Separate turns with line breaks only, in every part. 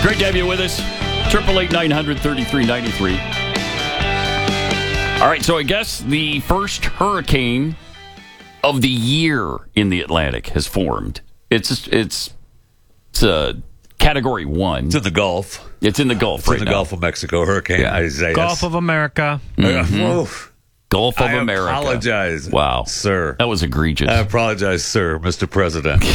Great to have you with us. 888-900-3393. All right, so I guess the first hurricane of the year in the Atlantic has formed. It's a Category 1.
It's in the Gulf.
It's in the Gulf
It's
right
in the
now.
Gulf of Mexico. Hurricane Isaias.
Gulf of America.
Gulf of
I
America.
apologize.
Wow.
Sir.
That was egregious.
I apologize, sir, Mr. President.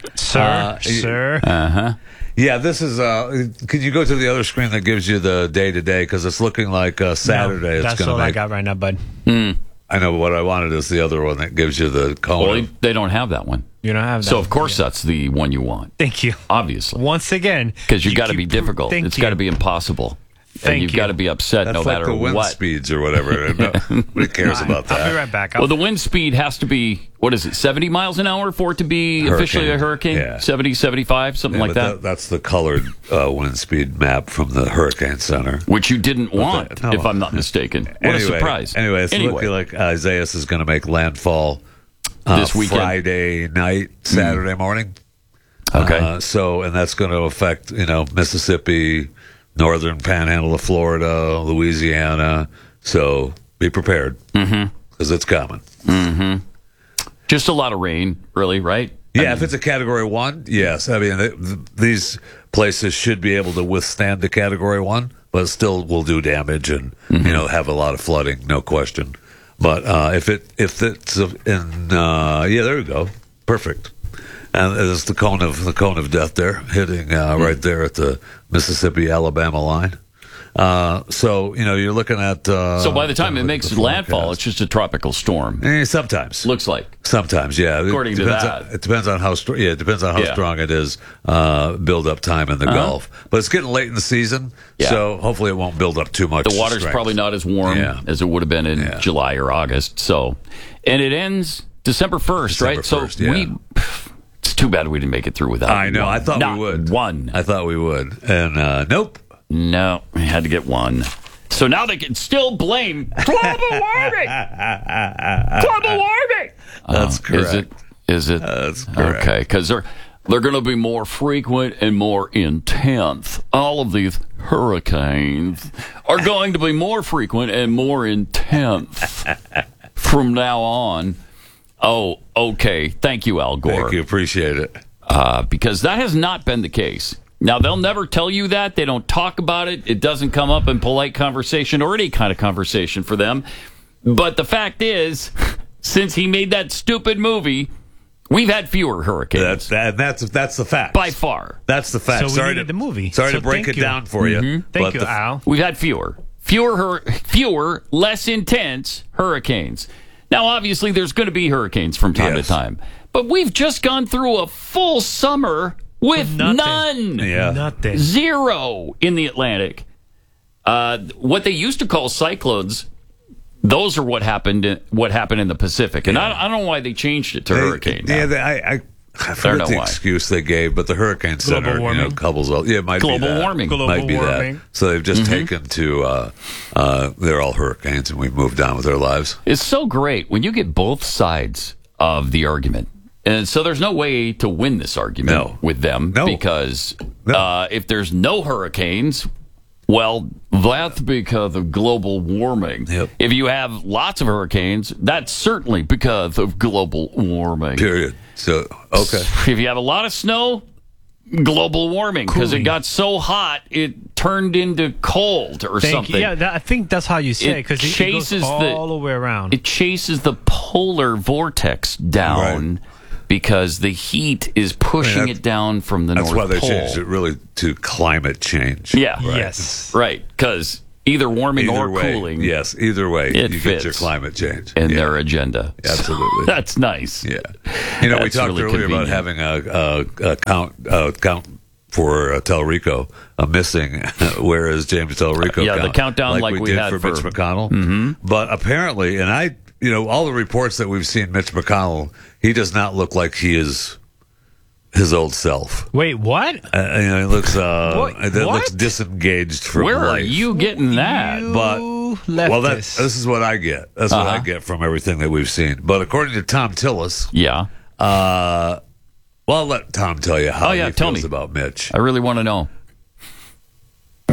Sir.
Yeah, this is. Could you go to the other screen that gives you the day-to-day? Because it's looking like Saturday.
No,
it's
that's
going to
all
make.
I got right now, bud.
I know, but what I wanted is the other one that gives you the cone.
Well, they don't have that one.
You don't have that.
So, of course, that's the one you want.
Thank you.
Obviously.
Once again.
Because you've got to
keep
be difficult.
Thank
It's
you.
got to be impossible.
Thank
and you've
you.
got to be upset
That's
no
like
matter
the wind
what.
speeds or whatever. Nobody cares about that.
I'll be right back.
Well, the wind speed has to be, 70 miles an hour for it to be officially a hurricane?
Yeah.
70, 75, something like
but
that?
That's the colored wind speed map from the Hurricane Center.
Which you didn't want,
no.
if I'm not mistaken. What a surprise.
Anyway, it's looking like Isaias is going to make landfall
this weekend.
Friday night, Saturday morning.
Okay.
And that's going to affect, Mississippi, northern panhandle of Florida, Louisiana. So be prepared because it's coming.
Just a lot of rain, really, right?
Yeah, if it's a Category 1, yes. I mean, these places should be able to withstand the Category 1, but still will do damage and, have a lot of flooding, no question. But if it's in, there you go. Perfect. And there's the cone of death there, hitting right there at the Mississippi-Alabama line. So you're looking at.
So by the time it makes landfall, it's just a tropical storm.
Sometimes
Looks like.
Sometimes, yeah.
According to that.
It depends on how strong. Yeah, it depends on how strong it is. Build up time in the Gulf, but it's getting late in the season, so hopefully it won't build up too much.
The water's
strength.
probably not as warm as it would have been in July or August. So, and it ends December 1st, right?
1st,
so it's too bad we didn't make it through without.
I know.
One.
I thought
Not
we would.
One.
I thought we would, and nope.
No, we had to get one. So now they can still blame global warming. Global warming.
That's correct.
Is it?
That's correct.
Okay, because they're going to be more frequent and more intense. All of these hurricanes are going to be more frequent and more intense from now on. Oh, okay. Thank you, Al Gore.
Thank you. Appreciate it.
Because that has not been the case. Now, they'll never tell you that. They don't talk about it. It doesn't come up in polite conversation or any kind of conversation for them. But the fact is, since he made that stupid movie, we've had fewer hurricanes.
That's the fact.
By far.
That's the fact.
So we needed the movie.
Sorry
So
to break
thank
it
you.
down for you.
Thank you, Al.
We've had fewer, less intense hurricanes. Now, obviously, there's going to be hurricanes from time to time. But we've just gone through a full summer with none.
Yeah.
Nothing.
Zero in the Atlantic. What they used to call cyclones, those are what happened in the Pacific. And I don't know why they changed it to hurricane. now.
I forget the excuse they gave, but the Hurricane Center, covers all. Yeah, it might
Global
be that.
warming.
Might be that. So they've just taken to, they're all hurricanes, and we've moved on with our lives.
It's so great when you get both sides of the argument. And so there's no way to win this argument with them because if there's no hurricanes, well, that's because of global warming.
Yep.
If you have lots of hurricanes, that's certainly because of global warming.
Period. So, okay.
If you have a lot of snow, global warming because it got so hot it turned into cold or something.
Yeah, I think that's how you say it because it goes all the way around.
It chases the polar vortex down. Right. Because the heat is pushing it down from the North Pole.
That's why they changed it really to climate change.
Yeah.
Right.
Yes. Right. Because either warming or cooling.
Yes, either way, you
fits
get your climate change.
In their agenda.
Absolutely.
So that's nice.
Yeah. We talked
really
earlier about having a count for Telrico missing. Where is James Telrico?
The countdown like we
did
had
for Mitch McConnell. Mm-hmm. But apparently, and all the reports that we've seen, Mitch McConnell, he does not look like he is his old self.
Wait, what?
He looks looks disengaged from
Where
life.
are you getting that?
This is what I get. That's what I get from everything that we've seen. But according to Tom Tillis,
I'll
I'll let Tom tell you how he
tell
feels
me
about Mitch.
I really want to know.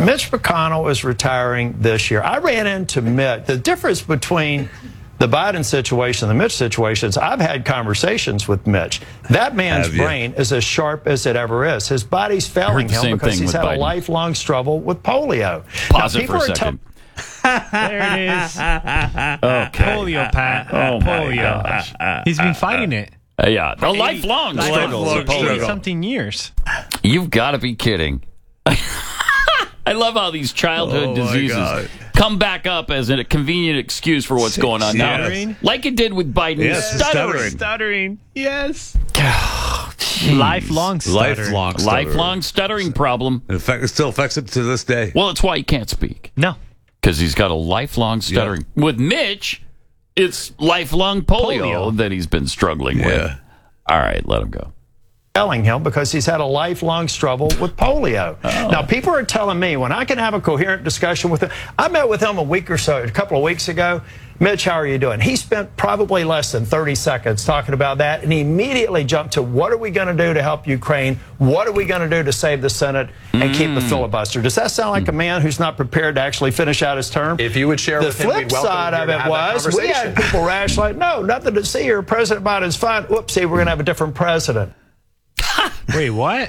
Mitch McConnell is retiring this year. I ran into Mitch. The difference between the Biden situation and the Mitch situation is I've had conversations with Mitch. That man's brain is as sharp as it ever is. His body's failing him because he's had a lifelong struggle with polio.
Pause it for a second.
There it is.
Okay.
Polio, Pat.
Oh,
polio.
my
He's been fighting it.
Yeah, a lifelong struggle.
For 20-something years.
You've got to be kidding. I love how these childhood diseases come back up as a convenient excuse for what's going on now. Like it did with Biden.
Yes,
Stuttering. Yes. Lifelong stuttering.
Lifelong stuttering problem.
In fact, it still affects him to this day.
Well, it's why he can't speak.
No.
Because he's got a lifelong stuttering. Yep. With Mitch, it's lifelong polio that he's been struggling with. All right, let him go.
Telling him because he's had a lifelong struggle with polio. Now, people are telling me when I can have a coherent discussion with him. I met with him a couple of weeks ago. Mitch, how are you doing? He spent probably less than 30 seconds talking about that, and he immediately jumped to what are we going to do to help Ukraine? What are we going to do to save the Senate and keep the filibuster? Does that sound like a man who's not prepared to actually finish out his term?
If you would share with him,
the flip side of it was we had people rationalize, no, nothing to see here. President Biden's fine. Whoopsie, we're going to have a different president.
Wait, what?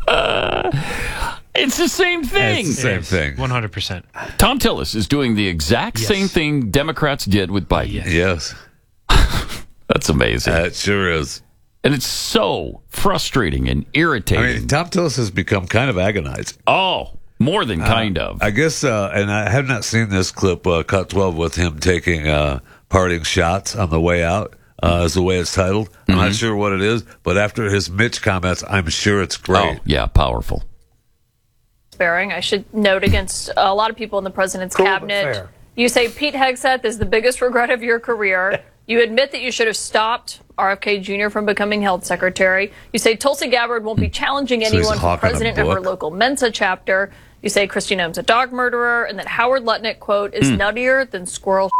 It's the same thing.
It's the same thing.
100%.
Tom Tillis is doing the exact same thing Democrats did with Biden.
Yes.
That's amazing.
It sure is.
And it's so frustrating and irritating.
I mean, Tom Tillis has become kind of agonizing.
Oh, more than kind of.
I guess, and I have not seen this clip, Cut 12, with him taking parting shots on the way out. Is the way it's titled. I'm not sure what it is, but after his Mitch comments, I'm sure it's great.
Oh, yeah, powerful.
Sparing, I should note, against a lot of people in the president's cabinet. You say Pete Hegseth is the biggest regret of your career. You admit that you should have stopped RFK Jr. from becoming health secretary. You say Tulsi Gabbard won't be challenging anyone for president of her local Mensa chapter. You say Kristi Noem's a dog murderer, and that Howard Lutnick, quote, is nuttier than squirrel.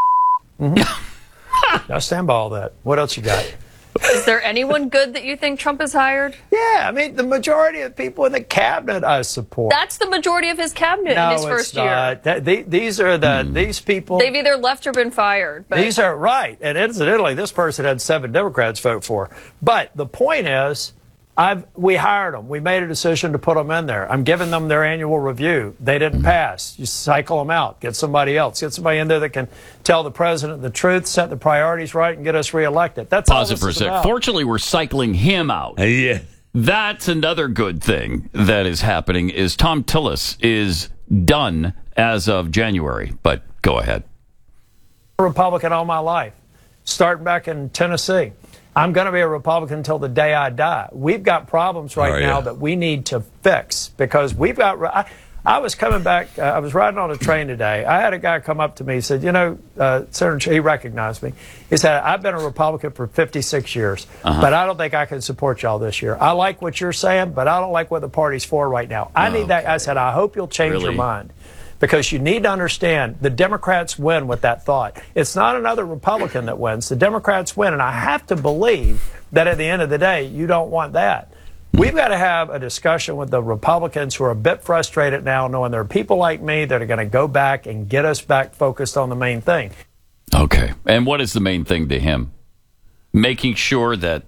I stand by all that. What else you got?
Is there anyone good that you think Trump has hired?
Yeah, I mean, the majority of people in the cabinet I support.
That's the majority of his cabinet in his first year.
These are these people.
They've either left or been fired. But.
These are right. And incidentally, this person had 7 Democrats vote for. But the point is, we hired them. We made a decision to put them in there. I'm giving them their annual review. They didn't pass. You cycle them out. Get somebody else. Get somebody in there that can tell the president the truth, set the priorities right, and get us reelected. That's all this is about.
Fortunately, we're cycling him out.
Yeah.
That's another good thing that is happening is Tom Tillis is done as of January. But go ahead.
I'm a Republican all my life, starting back in Tennessee. I'm going to be a Republican until the day I die. We've got problems right now that we need to fix because we've got. I was coming back. I was riding on a train today. I had a guy come up to me. He said, "You know, Senator," he recognized me. He said, "I've been a Republican for 56 years, but I don't think I can support y'all this year. I like what you're saying, but I don't like what the party's for right now. I need that." I said, "I hope you'll change your mind." Because you need to understand the Democrats win with that thought. It's not another Republican that wins. The Democrats win. And I have to believe that at the end of the day, you don't want that. We've got to have a discussion with the Republicans who are a bit frustrated now, knowing there are people like me that are going to go back and get us back focused on the main thing.
Okay. And what is the main thing to him? Making sure that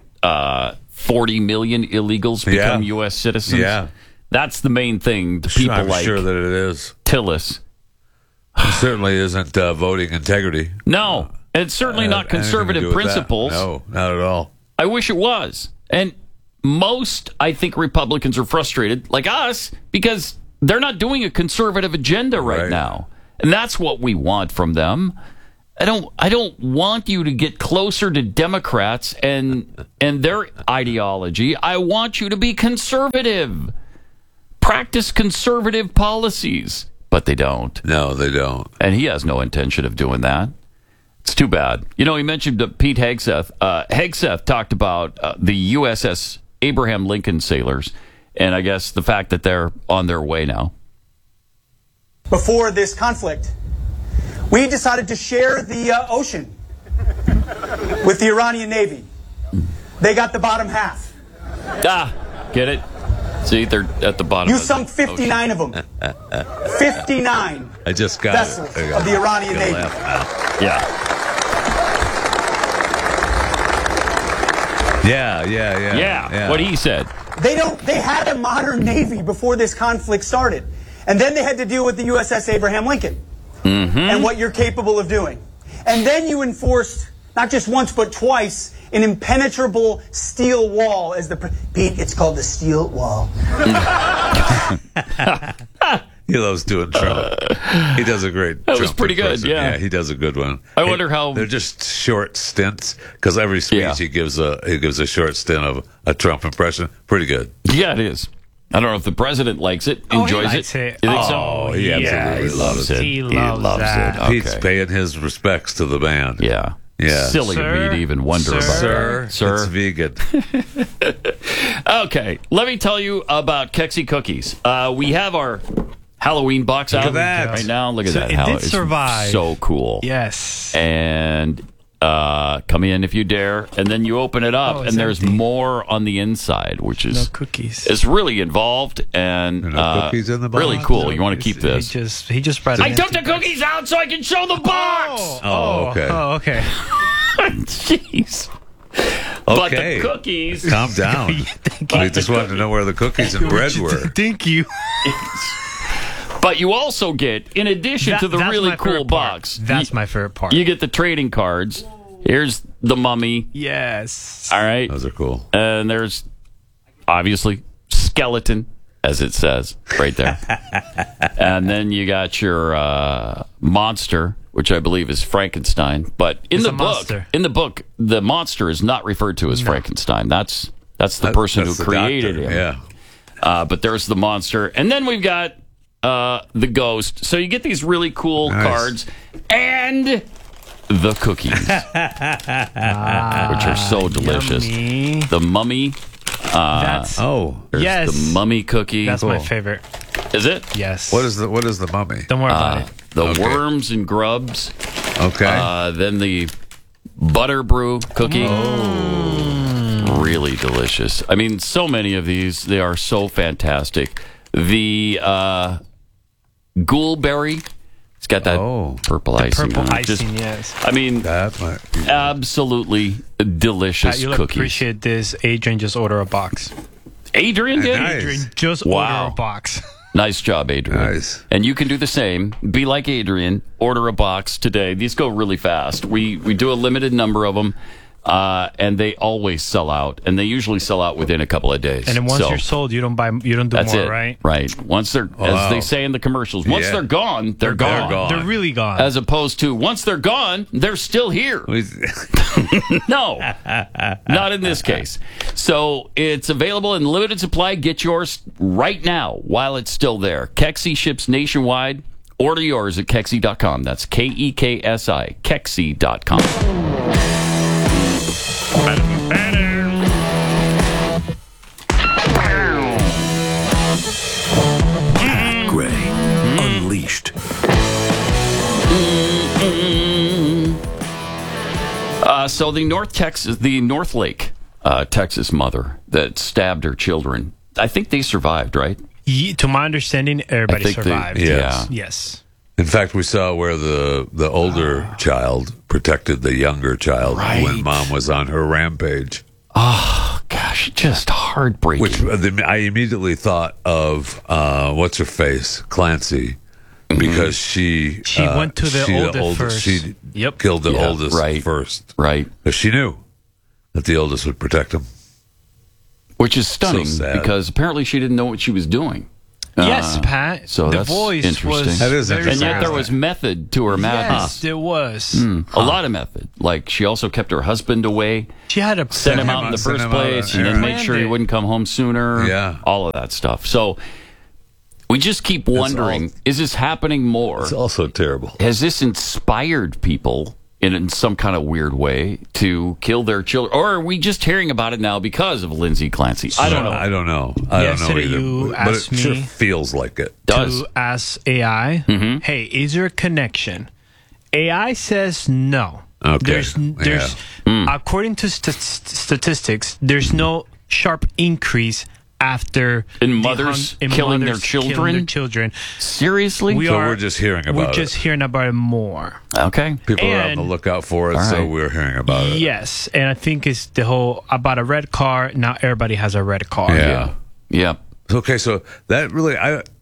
40 million illegals become U.S. citizens?
Yeah.
That's the main thing to people
I'm
like
sure that it is.
Tillis.
It certainly isn't voting integrity.
No. It's certainly not conservative principles.
No, not at all.
I wish it was. And most, I think, Republicans are frustrated, like us, because they're not doing a conservative agenda right now. And that's what we want from them. I don't want you to get closer to Democrats and their ideology. I want you to be conservative. Practice conservative policies, but they don't.
No, they don't.
And he has no intention of doing that. It's too bad. You know, he mentioned Pete Hegseth. Hegseth talked about the USS Abraham Lincoln sailors, and I guess the fact that they're on their way now.
Before this conflict, we decided to share the ocean with the Iranian Navy. They got the bottom half.
Get it? See, they're at the bottom.
You sunk 59 of them. 59
I just got
vessels of the Iranian Navy.
Yeah. What he said.
They had a modern Navy before this conflict started. And then they had to deal with the USS Abraham Lincoln and what you're capable of doing. And then you enforced, not just once but twice, an impenetrable steel wall as Pete, it's called the steel wall.
He loves doing Trump. He does a great
That was pretty good, yeah.
He does a good one.
I wonder how...
They're just short stints, because every speech he gives a short stint of a Trump impression. Pretty good.
Yeah, it is. I don't know if the president likes it, enjoys it.
it.
You think so?
Oh, he absolutely loves it.
He loves that.
it.
Pete's paying his respects to the band.
Yeah.
Yeah.
Silly of me to even wonder about it.
Sir, it's vegan.
Okay, let me tell you about Kexi Cookies. We have our Halloween box out right now. Look at that.
It did survive.
So cool.
Yes.
And come in if you dare, and then you open it up, and there's more on the inside, which is
cookies.
It's really involved and
cookies in the box?
really cool. You want to keep this?
He just brought it.
I took the cookies out so I can show the box.
Okay.
Oh, okay.
Jeez. But the cookies.
Calm down. I just wanted to know where the cookies and bread were.
Thank you.
But you also get, in addition to the really cool box,
that's my favorite part.
You get the trading cards. Here's the mummy.
Yes.
All right.
Those are cool.
And there's obviously skeleton, as it says right there. And then you got your monster, which I believe is Frankenstein. But in the book, the monster is not referred to as Frankenstein. That's the person who created him.
Yeah.
But there's the monster, and then we've got the ghost. So you get these really cool cards and the cookies, which are so delicious.
Yummy.
The mummy.
There's
the mummy cookie.
That's my favorite.
Is it?
Yes.
What is the mummy?
Don't worry about it.
The worms and grubs.
Okay.
Then the butter brew cookie. Really delicious. I mean, so many of these. They are so fantastic. The ghoulberry. It's got that purple icing.
Purple icing, yes.
I mean, absolutely delicious
Pat, you'll
cookies.
appreciate this. Adrian just ordered a box.
Adrian did?
Nice.
Adrian just ordered a box.
Nice job, Adrian.
Nice.
And you can do the same. Be like Adrian. Order a box today. These go really fast. We do a limited number of them. And they always sell out, and they usually sell out within a couple of days.
And then once you're sold, you don't do
that's
more,
it.
right?
Right. Once they're, as they say in the commercials, once they're gone, they're gone.
They're really gone.
As opposed to once they're gone, they're still here. No, not in this case. So it's available in limited supply. Get yours right now while it's still there. Kexi ships nationwide. Order yours at Kexi.com. That's Kexi, Kexi.com.
Gray Unleashed.
So the North Lake, Texas mother that stabbed her children, I think they survived, right?
To my understanding, everybody survived. Yes.
In fact, we saw where the older child protected the younger child when mom was on her rampage.
Oh, gosh, just heartbreaking.
Which I immediately thought of, what's her face? Clancy. Because she
went to the oldest first.
She killed the oldest first.
Right.
Because she knew that the oldest would protect him.
Which is stunning because apparently she didn't know what she was doing.
Yes, Pat.
So
the
that's
voice
interesting.
Was
that is interesting.
And yet there was method to her madness.
Yes, there was.
A lot of method. Like she also kept her husband away.
She had to
send him out in the first place and then make sure he wouldn't come home sooner.
Yeah.
All of that stuff. So we just keep wondering, is this happening more?
It's also terrible.
Has this inspired people in some kind of weird way to kill their children? Or are we just hearing about it now because of Lindsay Clancy? I don't know.
I don't know either.
You
but
asked
it sure
me
feels like it.
To ask AI, hey, is there a connection? AI says no.
Okay.
There's according to statistics, there's no sharp increase after
And mothers killing their children? Seriously?
We're just hearing about it.
We're just hearing about it more.
Okay.
People are on the lookout for it, so we're hearing about it.
Yes, and I think it's the whole about a red car. Now everybody has a red car.
Yeah.
Okay, so that really,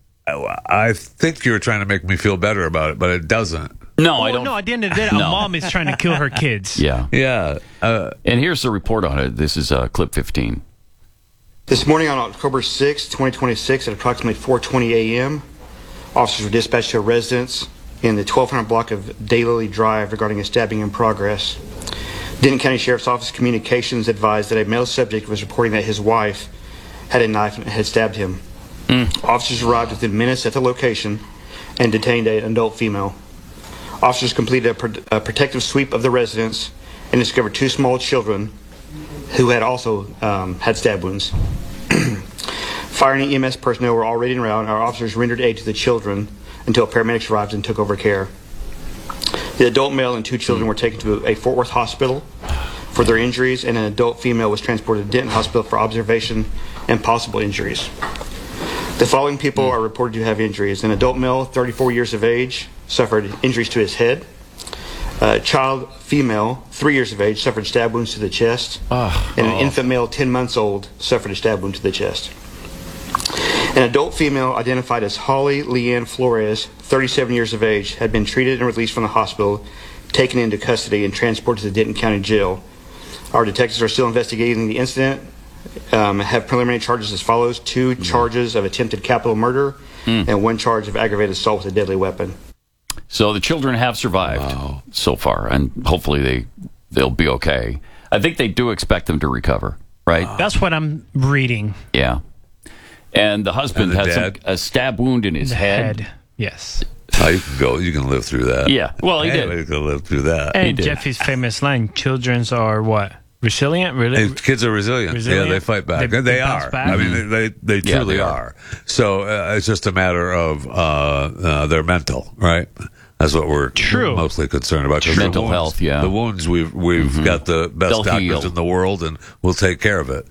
I think you were trying to make me feel better about it, but it doesn't.
No, I don't.
No, at the end of the day, a mom is trying to kill her kids.
Yeah. And here's the report on it. This is clip 15.
This morning on October 6, 2026, at approximately 4:20 a.m., officers were dispatched to a residence in the 1200 block of Daylily Drive regarding a stabbing in progress. Denton County Sheriff's Office Communications advised that a male subject was reporting that his wife had a knife and had stabbed him. Officers arrived within minutes at the location and detained an adult female. Officers completed a protective sweep of the residence and discovered 2 small children who had also had stab wounds. Fire and EMS personnel were already around. Our officers rendered aid to the children until paramedics arrived and took over care. The adult male and 2 children were taken to a Fort Worth hospital for their injuries, and an adult female was transported to Denton Hospital for observation and possible injuries. The following people are reported to have injuries. An adult male, 34 years of age, suffered injuries to his head. A child female, 3 years of age, suffered stab wounds to the chest. And an infant male, 10 months old, suffered a stab wound to the chest. An adult female identified as Holly Leanne Flores, 37 years of age, had been treated and released from the hospital, taken into custody, and transported to the Denton County Jail. Our detectives are still investigating the incident, have preliminary charges as follows: 2 charges of attempted capital murder and 1 charge of aggravated assault with a deadly weapon.
So the children have survived so far, and hopefully they'll be okay. I think they do expect them to recover, right?
That's what I'm reading.
Yeah. And the husband has a stab wound in his head.
Yes.
You can live through that.
Yeah. Well, he did.
You can live through that.
And Jeffy's famous line, children's are what? Resilient? Really?
Kids are resilient. Yeah, they fight back. They are.
Back?
I mean, they truly are. So it's just a matter of their mental, right? That's what we're mostly concerned about.
Mental health, yeah.
The wounds, we've got the best doctors in the world, and we'll take care of it.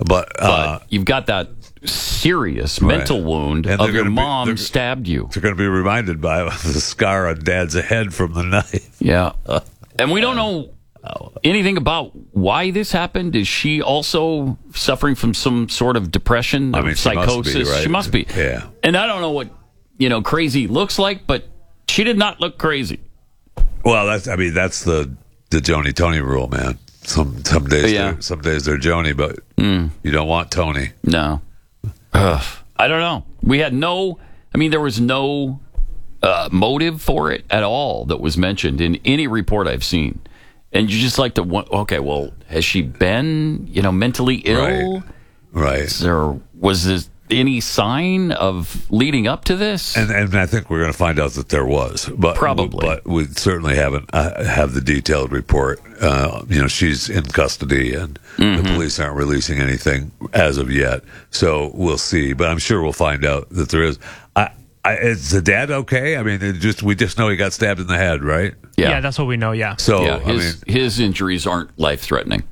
But
you've got that serious mental wound of your mom stabbed you.
They're going to be reminded by the scar on Dad's head from the knife.
Yeah. And we don't know anything about why this happened. Is she also suffering from some sort of depression or psychosis?
She must be.
Yeah. And I don't know what, crazy looks like, but she did not look crazy.
Well, that's the Joni Tony rule, man. Some days they're Joni, but you don't want Tony.
No. I don't know. We had there was no motive for it at all that was mentioned in any report I've seen. And you just like to, okay, well, has she been, mentally ill?
Right.
Was there any sign of leading up to this?
And I think we're going to find out that there was, but
probably.
But we certainly haven't have the detailed report. She's in custody, and the police aren't releasing anything as of yet. So we'll see. But I'm sure we'll find out that there is. Is the dad okay? I mean, we just know he got stabbed in the head, right?
Yeah, that's what we know. Yeah.
So
his injuries aren't life-threatening.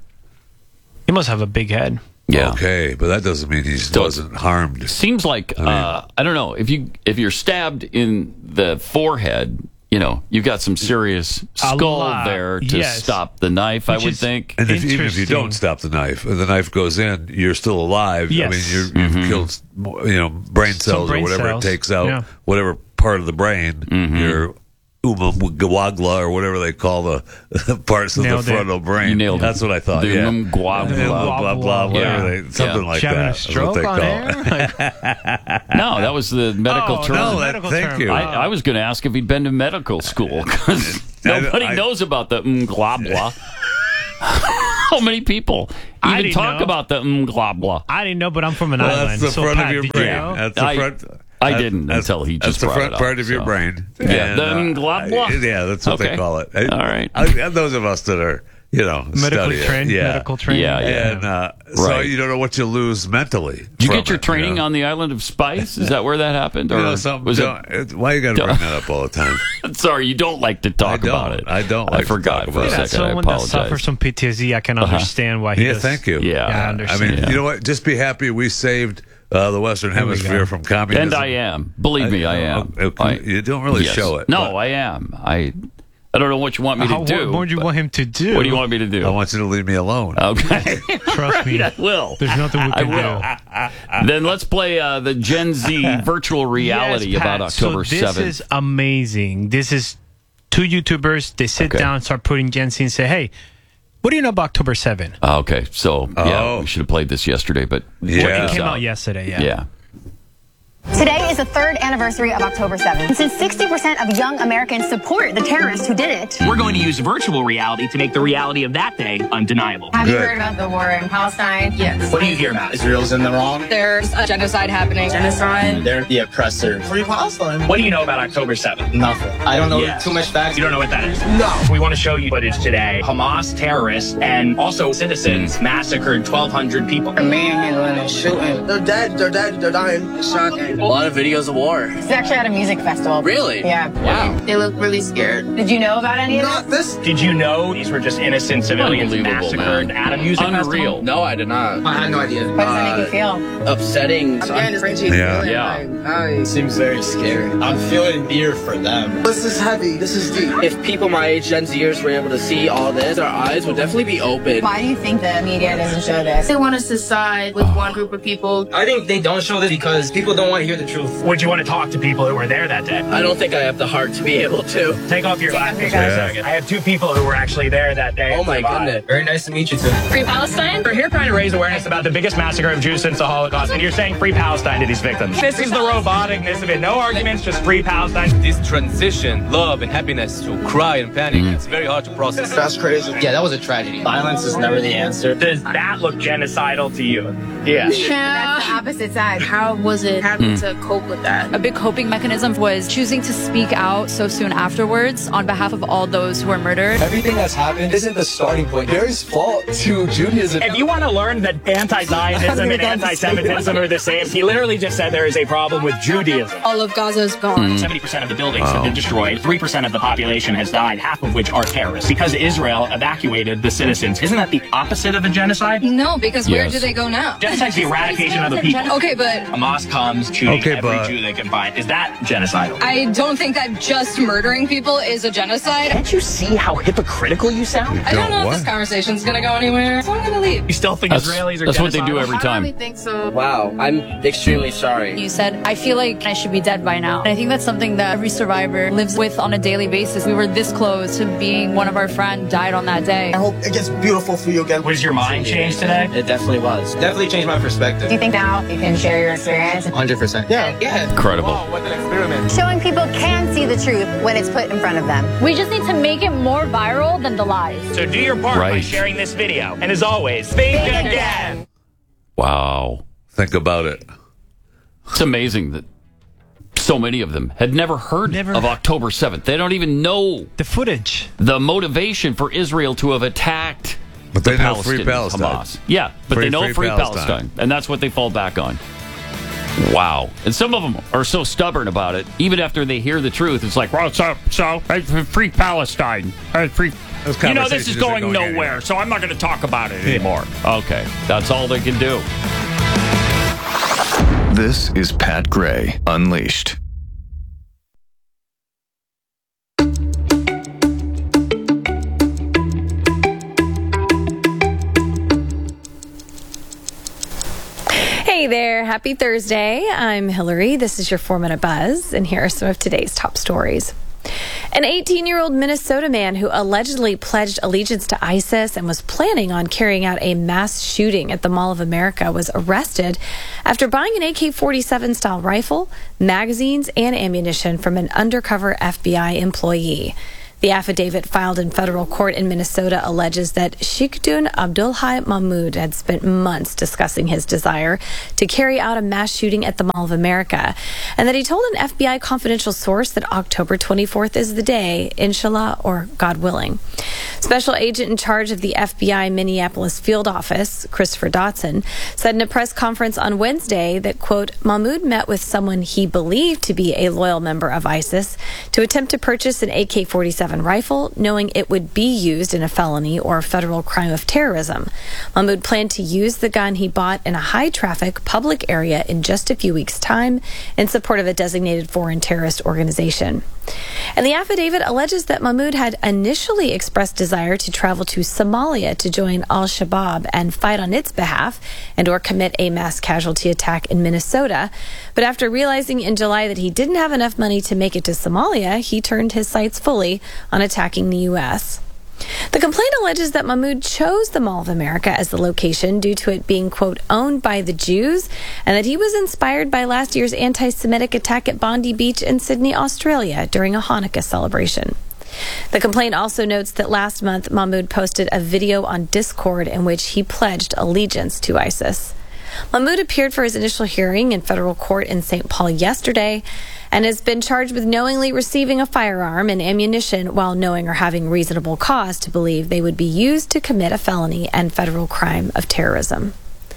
He must have a big head.
Yeah.
Okay, but that doesn't mean he wasn't harmed.
Seems like I don't know, if you're stabbed in the forehead, you've got some serious skull there to stop the knife. I would think.
And even if you don't stop the knife, and the knife goes in, you're still alive.
Yes.
I mean, you've killed brain cells or whatever it takes out, whatever part of the brain. Your umagwagla or whatever they call the parts of the frontal brain.
You nailed it.
That's what I thought.
The umagwagla.
Something like that.
Having a stroke on air?
No, that was the medical term.
No, thank you.
I was going to ask if he'd been to medical school because nobody knows about the umagwagla. How many people even talk about the umagwagla?
I didn't know, but I'm from an island.
That's the front of your brain. That's the front.
I didn't until he just brought it up.
That's the front part of your brain.
Yeah,
yeah, that's what they call it.
All right.
Those of us that are,
medical trained.
Yeah.
And so you don't know what you lose mentally.
Did you get your training on the island of Spice? Is that where that happened? Or
why you got to bring that up all the time?
Sorry, you don't like to talk about it.
I don't. I
forgot for a second.
Someone
I apologize.
that suffers from PTSD, I can understand why he does.
Thank you.
Yeah, I understand.
I mean, you know what? Just be happy we saved the Western Hemisphere from communism.
And I am. Believe me, I am.
You don't really show it.
No, I am. I don't know what you want me to do.
What do you want him to do?
What do you want me to do?
I want you to leave me alone.
Okay.
Trust me.
I will.
There's nothing we can do.
Then let's play the Gen Z virtual reality
Pat,
about October 7th.
This is amazing. This is two YouTubers. They sit down, start putting Gen Z and say, hey, what do you know about October 7th?
Okay, so we should have played this yesterday, but
it came out yesterday,
Yeah.
Today is the third anniversary of October 7th. Since 60% of young Americans support the terrorists who did it,
we're going to use virtual reality to make the reality of that day undeniable.
Have you heard about the war in Palestine?
Yes. What do you hear about?
Israel's in the wrong.
There's a genocide happening. Genocide?
They're the oppressor. Free Palestine.
What do you know about October 7th?
Nothing. I don't know too much facts.
You don't know what that is?
No.
We want to show you footage today. Hamas terrorists and also citizens massacred 1,200 people.
A man handling and shooting. They're dead. They're dead. They're dying. It's shocking.
A lot of videos of war.
This is actually at a music festival.
Really?
Yeah.
Wow.
They look really scared. Did you know about any of this?
Did you know these were just innocent civilians massacred at a music festival?
No, I did not.
I had no idea.
What does that make you feel?
Upsetting.
I'm getting this raging
Yeah.
feeling. It seems very scary. I'm feeling fear for them. This is heavy. This is deep.
If people my age, Gen Zers, were able to see all this, our eyes would definitely be open.
Why do you think the media doesn't show this? They want us to side with one group of people.
I think they don't show this because people don't want to hear the truth.
Would you want to talk to people who were there that day?
I don't think I have the heart to be able to.
Take off your glasses for a second. I have two people who were actually there that day.
Oh my goodness.
Very nice to meet you too.
Free Palestine?
We're here trying to raise awareness about the biggest massacre of Jews since the Holocaust, and you're saying free Palestine to these victims. This is the roboticness of it. No arguments, just free Palestine.
This transition, love and happiness to cry and panic, it's very hard to process.
That's crazy.
Yeah, that was a tragedy.
Violence is never the answer.
Does that look genocidal to you?
Yeah. That's the opposite side. How was it having to cope with that?
A big coping mechanism was choosing to speak out so soon afterwards on behalf of all those who were murdered.
Everything that's happened isn't the starting point. There is fault to Judaism.
If you want to learn that anti-Zionism and anti-Semitism are the same, he literally just said there is a problem with Judaism.
All of Gaza is gone.
70% of the buildings have been destroyed. 3% of the population has died, half of which are terrorists. Because Israel evacuated the citizens. Isn't that the opposite of a genocide?
No, because where do they go now?
Genocide's the eradication of the people.
Okay, but
Hamas comes shooting every Jew they can find. Is that genocidal?
I don't think that just murdering people is a genocide.
Can't you see how hypocritical you sound?
I don't know if this conversation's gonna go anywhere, so I'm gonna leave.
You still think Israelis are
That's what they do every time.
I think so.
Wow, I'm extremely sorry.
You said, I feel like I should be dead by now. And I think that's something that every survivor lives with on a daily basis. We were this close to being one of our friends died on that day.
I hope it gets beautiful for you again.
Was your mind changed today?
It definitely was.
Definitely changed my perspective.
Do you think now you can share your experience?
100%. Yeah.
Incredible.
Wow, what an experiment.
Showing people can see the truth when it's put in front of them.
We just need to make it more viral than the lies.
So do your part by sharing this video. And as always, think again.
Wow.
Think about it.
It's amazing that so many of them had never heard of October 7th. They don't even know
the footage,
the motivation for Israel to have attacked
but they
the
know Free
Palestinians,
Palestine.
Hamas. Yeah, but they know free Palestine. And that's what they fall back on. Wow. And some of them are so stubborn about it, even after they hear the truth, it's like, well, so free Palestine. Free. You know, this is going nowhere, so I'm not going to talk about it anymore. Okay, that's all they can do.
This is Pat Gray Unleashed.
Hey there, happy Thursday. I'm Hillary. This is your 4-Minute Buzz, and here are some of today's top stories. An 18-year-old Minnesota man who allegedly pledged allegiance to ISIS and was planning on carrying out a mass shooting at the Mall of America was arrested after buying an AK-47 style rifle, magazines, and ammunition from an undercover FBI employee. The affidavit filed in federal court in Minnesota alleges that Sheikhdun Abdulhai Mahmoud had spent months discussing his desire to carry out a mass shooting at the Mall of America, and that he told an FBI confidential source that October 24th is the day, inshallah, or God willing. Special agent in charge of the FBI Minneapolis field office, Christopher Dotson, said in a press conference on Wednesday that, quote, Mahmoud met with someone he believed to be a loyal member of ISIS to attempt to purchase an AK-47 rifle, knowing it would be used in a felony or federal crime of terrorism. Mahmoud planned to use the gun he bought in a high-traffic public area in just a few weeks' time in support of a designated foreign terrorist organization. And the affidavit alleges that Mahmoud had initially expressed desire to travel to Somalia to join al-Shabaab and fight on its behalf and or commit a mass casualty attack in Minnesota. But after realizing in July that he didn't have enough money to make it to Somalia, he turned his sights fully on attacking the U.S. The complaint alleges that Mahmoud chose the Mall of America as the location due to it being, quote, owned by the Jews, and that he was inspired by last year's anti-Semitic attack at Bondi Beach in Sydney, Australia during a Hanukkah celebration. The complaint also notes that last month Mahmoud posted a video on Discord in which he pledged allegiance to ISIS. Mahmoud appeared for his initial hearing in federal court in St. Paul yesterday and has been charged with knowingly receiving a firearm and ammunition while knowing or having reasonable cause to believe they would be used to commit a felony and federal crime of terrorism.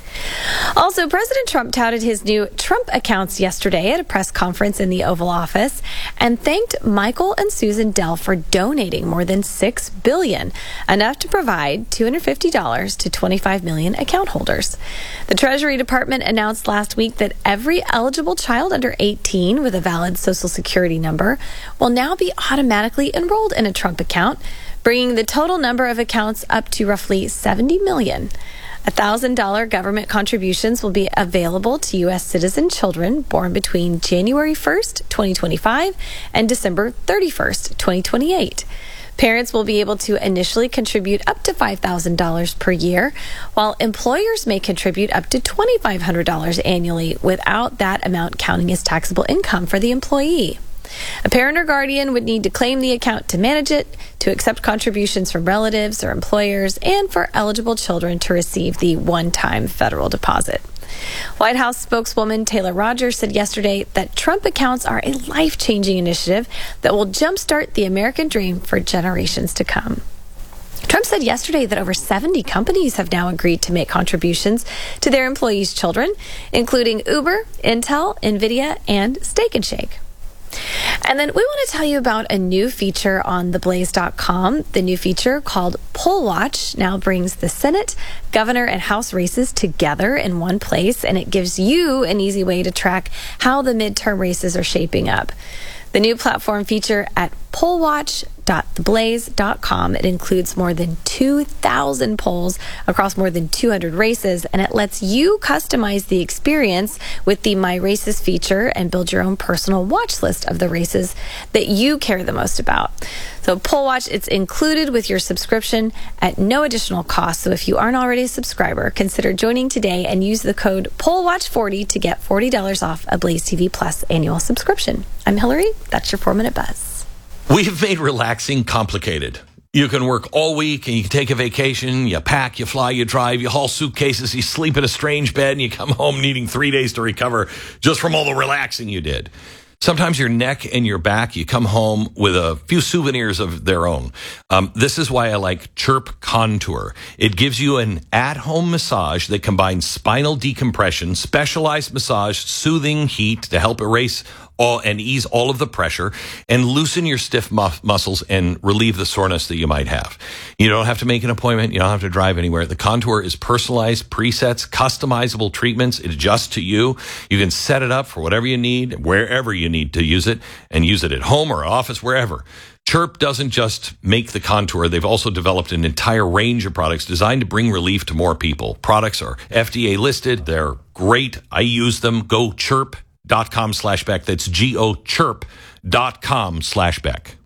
Also, President Trump touted his new Trump accounts yesterday at a press conference in the Oval Office and thanked Michael and Susan Dell for donating more than $6 billion, enough to provide $250 to 25 million account holders. The Treasury Department announced last week that every eligible child under 18 with a valid Social Security number will now be automatically enrolled in a Trump account, bringing the total number of accounts up to roughly 70 million. $1,000 government contributions will be available to U.S. citizen children born between January 1st, 2025 and December 31st, 2028. Parents will be able to initially contribute up to $5,000 per year, while employers may contribute up to $2,500 annually without that amount counting as taxable income for the employee. A parent or guardian would need to claim the account to manage it, to accept contributions from relatives or employers, and for eligible children to receive the one-time federal deposit. White House spokeswoman Taylor Rogers said yesterday that Trump accounts are a life-changing initiative that will jumpstart the American dream for generations to come. Trump said yesterday that over 70 companies have now agreed to make contributions to their employees' children, including Uber, Intel, NVIDIA, and Steak and Shake. And then we want to tell you about a new feature on theblaze.com. The new feature called Poll Watch now brings the Senate, governor, and House races together in one place, and it gives you an easy way to track how the midterm races are shaping up. The new platform feature at pollwatch.theblaze.com. It includes more than 2,000 polls across more than 200 races, and it lets you customize the experience with the My Races feature and build your own personal watch list of the races that you care the most about. So Poll Watch, it's included with your subscription at no additional cost. So if you aren't already a subscriber, consider joining today and use the code POLLWATCH40 to get $40 off a Blaze TV Plus annual subscription. I'm Hillary. That's your 4-Minute Buzz.
We've made relaxing complicated. You can work all week and you can take a vacation, you pack, you fly, you drive, you haul suitcases, you sleep in a strange bed, and you come home needing 3 days to recover just from all the relaxing you did. Sometimes your neck and your back, you come home with a few souvenirs of their own. This is why I like Chirp Contour. It gives you an at-home massage that combines spinal decompression, specialized massage, soothing heat to help erase and ease all of the pressure and loosen your stiff muscles and relieve the soreness that you might have. You don't have to make an appointment. You don't have to drive anywhere. The Contour is personalized presets, customizable treatments. It adjusts to you. You can set it up for whatever you need, wherever you need to use it, and use it at home or office, wherever. Chirp doesn't just make the Contour. They've also developed an entire range of products designed to bring relief to more people. Products are FDA listed. They're great. I use them. Go chirp.com/Beck. That's GOChirp.com/Beck.